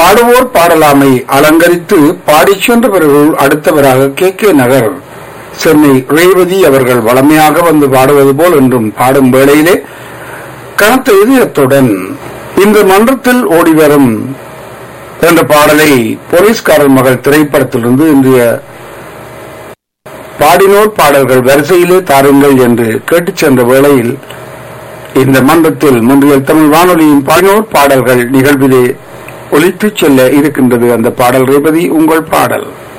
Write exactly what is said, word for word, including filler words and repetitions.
பாடுவோர் பாடலாமை அலங்கரித்து பாடிச் சென்ற பிறகு அடுத்தவராக கே கே நகர் சென்னை ரேவதி அவர்கள் வளமையாக வந்து பாடுவது போல் என்றும் பாடும் வேளையிலே கனத்த இதயத்துடன் இந்த மன்றத்தில் ஓடிவரும் என்ற பாடலை போலீஸ்காரர் மகள் திரைப்படத்திலிருந்து இன்றைய பாடினோர் பாடல்கள் வரிசையிலே தாருங்கள் என்று கேட்டுச் சென்ற வேளையில் இந்த மன்றத்தில் முன்றியல் தமிழ் வானொலியின் பாடினோர் பாடல்கள் நிகழ்விலே ஒலித்துச் செல்ல இருக்கின்றது. அந்த பாடல் ரேவதி உங்கள் பாடல்.